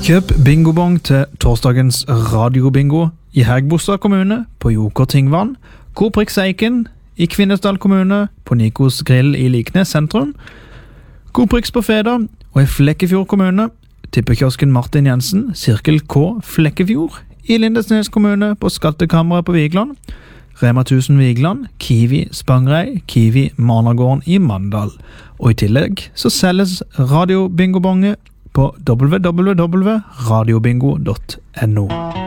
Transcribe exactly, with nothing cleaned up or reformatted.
Kjøp bingobong til torsdagens radiobingo i Hægebostad kommune på Joker Tingvann, Koprix Eiken i Kvinesdal kommune på Nikos Grill i Liknes sentrum, Koprix på Feda og i Flekkefjord kommune, tippekiosken Martin Jensen, Sirkel K Flekkefjord i Lindesnes kommune på Skattekammeret på Vigland, Rema tusen Vigland, Kiwi Spangrei, Kiwi Managården i Mandal. Og i tillegg så selges radiobingobonge på w w w punktum radiobingo punktum no.